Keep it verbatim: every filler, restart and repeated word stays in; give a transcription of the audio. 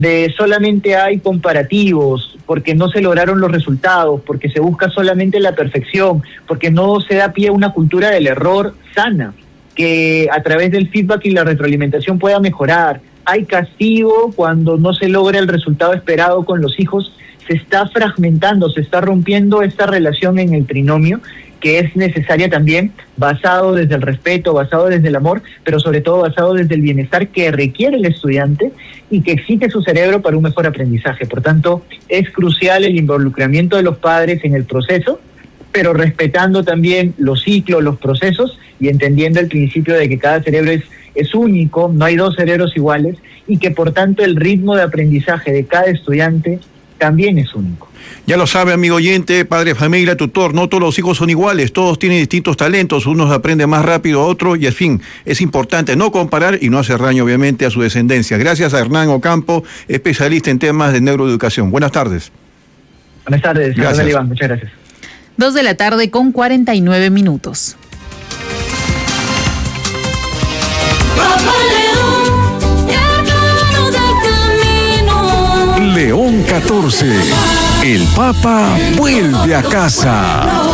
de solamente hay comparativos, porque no se lograron los resultados, porque se busca solamente la perfección, porque no se da pie a una cultura del error sana, que a través del feedback y la retroalimentación pueda mejorar. Hay castigo cuando no se logra el resultado esperado con los hijos. Se está fragmentando, se está rompiendo esta relación en el trinomio, que es necesaria también, basado desde el respeto, basado desde el amor, pero sobre todo basado desde el bienestar que requiere el estudiante y que exige su cerebro para un mejor aprendizaje. Por tanto, es crucial el involucramiento de los padres en el proceso, pero respetando también los ciclos, los procesos y entendiendo el principio de que cada cerebro es, es único, no hay dos cerebros iguales y que por tanto el ritmo de aprendizaje de cada estudiante también es único. Ya lo sabe, amigo oyente, padre de familia, tutor, no todos los hijos son iguales, todos tienen distintos talentos, unos aprenden más rápido a otros y, en fin, es importante no comparar y no hacer daño, obviamente, a su descendencia. Gracias a Hernán Ocampo, especialista en temas de neuroeducación. Buenas tardes. Buenas tardes, señor Iván, muchas gracias. Dos de la tarde con cuarenta y nueve minutos. León catorce. El Papa vuelve a casa.